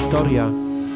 Historia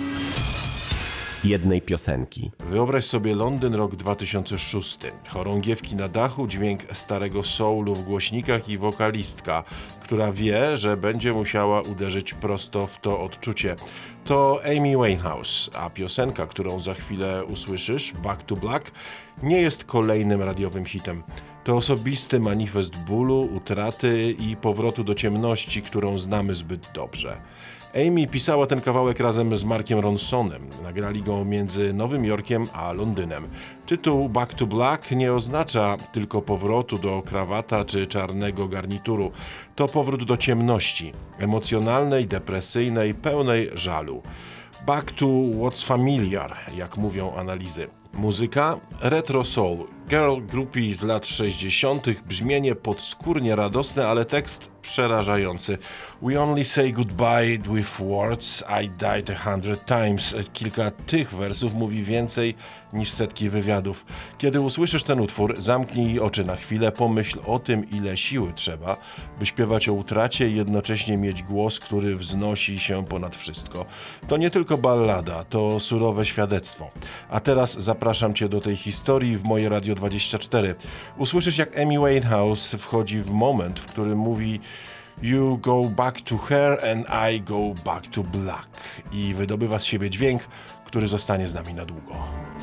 jednej piosenki. Wyobraź sobie Londyn, rok 2006. Chorągiewki na dachu, dźwięk starego soulu w głośnikach i wokalistka, która wie, że będzie musiała uderzyć prosto w to odczucie. To Amy Winehouse, a piosenka, którą za chwilę usłyszysz, Back to Black, nie jest kolejnym radiowym hitem. To osobisty manifest bólu, utraty i powrotu do ciemności, którą znamy zbyt dobrze. Amy pisała ten kawałek razem z Markiem Ronsonem. Nagrali go między Nowym Jorkiem a Londynem. Tytuł Back to Black nie oznacza tylko powrotu do krawata czy czarnego garnituru. To powrót do ciemności, emocjonalnej, depresyjnej, pełnej żalu. Back to what's familiar, jak mówią analizy. Muzyka? Retro soul, girl groupie z lat 60., brzmienie podskórnie radosne, ale tekst przerażający. We only say goodbye with words, I died 100 times. Kilka tych wersów mówi więcej niż setki wywiadów. Kiedy usłyszysz ten utwór, zamknij oczy na chwilę, pomyśl o tym, ile siły trzeba, by śpiewać o utracie i jednocześnie mieć głos, który wznosi się ponad wszystko. To nie tylko ballada, to surowe świadectwo. A teraz zapraszam Cię do tej historii w moje Radio 24. Usłyszysz, jak Amy Winehouse wchodzi w moment, w którym mówi You go back to her and I go back to black i wydobywa z siebie dźwięk, który zostanie z nami na długo.